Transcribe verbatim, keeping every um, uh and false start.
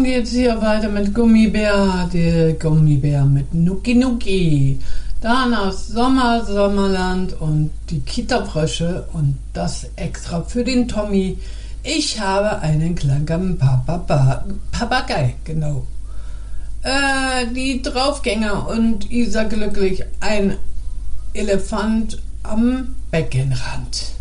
geht's hier weiter mit Gummibär, der Gummibär mit Nuki Nuki. Dann aus Sommer, Sommerland und die Kita-Frösche und das extra für den Tommy. Ich habe einen kleinen Papapa, Papagei, genau. Äh, die Draufgänger und Isa glücklich, ein Elefant am Beckenrand.